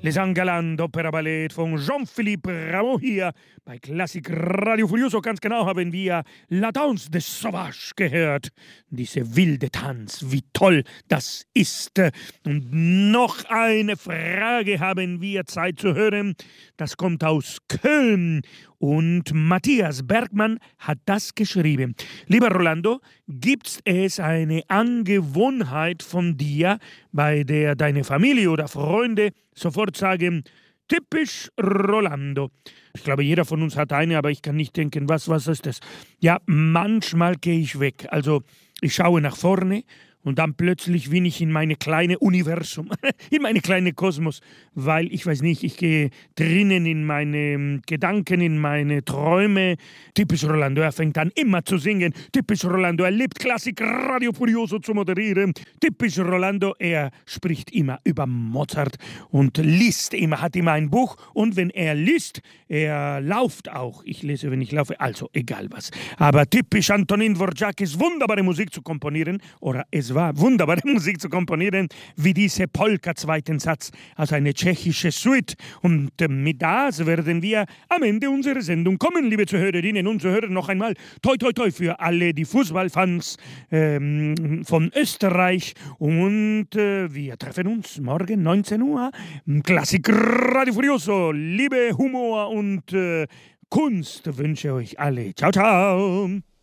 Les Opera Ballett von Jean-Philippe Rameau hier bei Klassik Radio Furioso. Ganz genau haben wir La Danse des Sauvages gehört. Diese wilde Tanz, wie toll das ist. Und noch eine Frage haben wir Zeit zu hören. Das kommt aus Köln. Und Matthias Bergmann hat das geschrieben. Lieber Rolando, gibt es eine Angewohnheit von dir, bei der deine Familie oder Freunde sofort sagen, typisch Rolando? Ich glaube, jeder von uns hat eine, aber ich kann nicht denken, was ist das? Ja, manchmal gehe ich weg. Also ich schaue nach vorne und dann plötzlich bin ich in meine kleine Universum, in meine kleine Kosmos, weil ich weiß nicht, ich gehe drinnen in meine Gedanken, in meine Träume. Typisch Rolando, er fängt an immer zu singen. Typisch Rolando, er liebt Klassik Radio Furioso zu moderieren. Typisch Rolando, er spricht immer über Mozart und liest immer, hat immer ein Buch. Und wenn er liest, er lauft auch. Ich lese, wenn ich laufe, also egal was. Aber typisch Antonin Dvorak ist wunderbare Musik zu komponieren, oder es war wunderbare Musik zu komponieren, wie diese Polka zweiten Satz, also eine tschechische Suite. Und mit das werden wir am Ende unserer Sendung kommen, liebe Zuhörerinnen und Zuhörer. Noch einmal toi toi toi für alle die Fußballfans von Österreich. Und wir treffen uns morgen 19 Uhr. Klassik Radio Furioso. Liebe Humor und Kunst wünsche euch alle. Ciao, ciao.